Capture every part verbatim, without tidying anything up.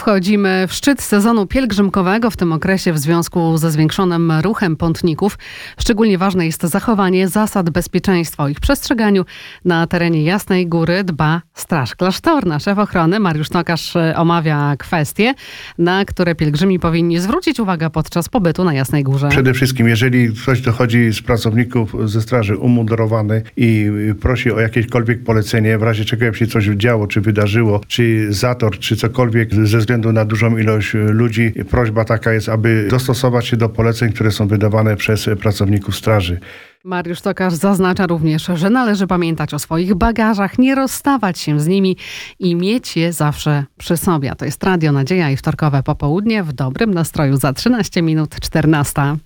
Wchodzimy w szczyt sezonu pielgrzymkowego. W tym okresie w związku ze zwiększonym ruchem pątników szczególnie ważne jest zachowanie zasad bezpieczeństwa. O ich przestrzeganiu na terenie Jasnej Góry dba Straż Klasztorna. Szef ochrony Mariusz Tokarz omawia kwestie, na które pielgrzymi powinni zwrócić uwagę podczas pobytu na Jasnej Górze. Przede wszystkim, jeżeli ktoś dochodzi z pracowników ze straży umundurowany i prosi o jakiekolwiek polecenie, w razie czego jak się coś działo, czy wydarzyło, czy zator, czy cokolwiek ze względu na dużą ilość ludzi, prośba taka jest, aby dostosować się do poleceń, które są wydawane przez pracowników straży. Mariusz Tokarz zaznacza również, że należy pamiętać o swoich bagażach, nie rozstawać się z nimi i mieć je zawsze przy sobie. To jest Radio Nadzieja i wtorkowe popołudnie w dobrym nastroju za trzynaście minut czternasta.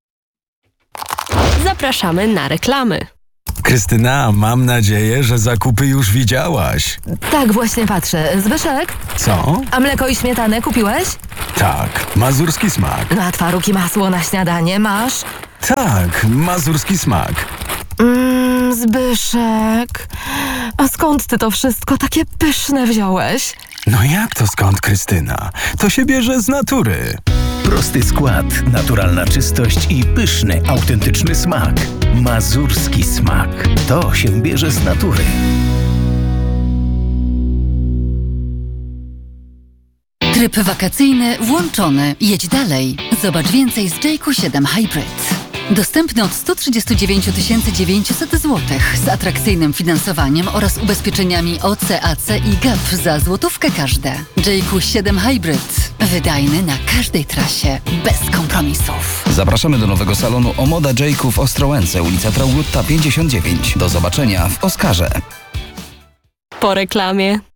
Zapraszamy na reklamy. Krystyna, mam nadzieję, że zakupy już widziałaś. Tak, właśnie patrzę. Zbyszek? Co? A mleko i śmietanę kupiłeś? Tak, mazurski smak. No a twaróg i masło na śniadanie masz? Tak, mazurski smak. Mmm, Zbyszek. A skąd ty to wszystko takie pyszne wziąłeś? No jak to skąd, Krystyna? To się bierze z natury. Prosty skład, naturalna czystość i pyszny, autentyczny smak. Mazurski smak. To się bierze z natury. Tryb wakacyjny włączony. Jedź dalej. Zobacz więcej z Jayco siedem Hybrid. Dostępny od sto trzydzieści dziewięć tysięcy dziewięćset złotych z atrakcyjnym finansowaniem oraz ubezpieczeniami O C, A C i G A P za złotówkę każde. Jayco siedem Hybrid. Wydajny na każdej trasie, bez kompromisów. Zapraszamy do nowego salonu Omoda Jayco w Ostrołęce, ulica Traugutta pięćdziesiąt dziewięć. Do zobaczenia w Oskarze. Po reklamie.